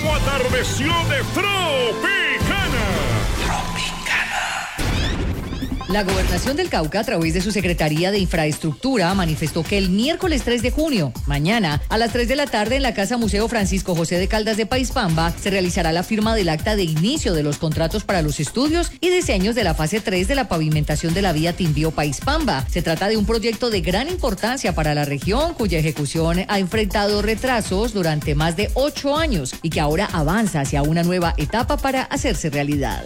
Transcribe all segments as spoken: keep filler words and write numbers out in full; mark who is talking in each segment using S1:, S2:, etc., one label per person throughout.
S1: ¿Cómo atardeció de Tropicana?
S2: La Gobernación del Cauca, a través de su Secretaría de Infraestructura, manifestó que el miércoles tres de junio, mañana, a las tres de la tarde, en la Casa Museo Francisco José de Caldas de Paispamba, se realizará la firma del acta de inicio de los contratos para los estudios y diseños de la fase tres de la pavimentación de la vía Timbío-Paispamba. Se trata de un proyecto de gran importancia para la región, cuya ejecución ha enfrentado retrasos durante más de ocho años y que ahora avanza hacia una nueva etapa para hacerse realidad.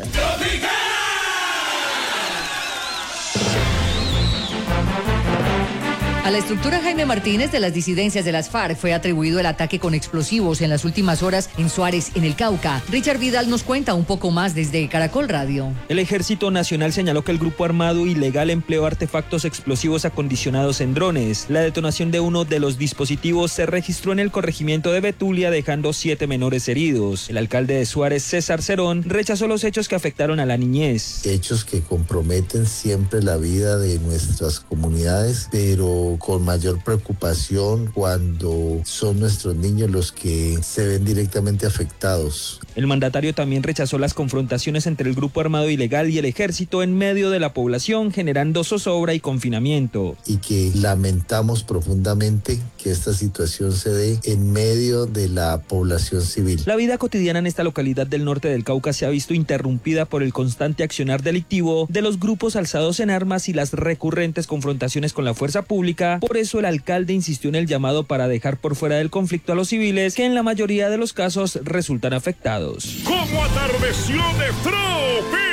S2: A la estructura Jaime Martínez de las disidencias de las FARC fue atribuido el ataque con explosivos en las últimas horas en Suárez, en el Cauca. Richard Vidal nos cuenta un poco más desde Caracol Radio.
S3: El Ejército Nacional señaló que el grupo armado ilegal empleó artefactos explosivos acondicionados en drones. La detonación de uno de los dispositivos se registró en el corregimiento de Betulia, dejando siete menores heridos. El alcalde de Suárez, César Cerón, rechazó los hechos que afectaron a la niñez.
S4: Hechos que comprometen siempre la vida de nuestras comunidades, pero con mayor preocupación cuando son nuestros niños los que se ven directamente afectados.
S3: El mandatario también rechazó las confrontaciones entre el grupo armado ilegal y el ejército en medio de la población, generando zozobra y confinamiento.
S4: Y que lamentamos profundamente que esta situación se dé en medio de la población civil.
S3: La vida cotidiana en esta localidad del norte del Cauca se ha visto interrumpida por el constante accionar delictivo de los grupos alzados en armas y las recurrentes confrontaciones con la fuerza pública. Por eso el alcalde insistió en el llamado para dejar por fuera del conflicto a los civiles, que en la mayoría de los casos resultan afectados.
S1: ¿Cómo atardeció de Tropicana?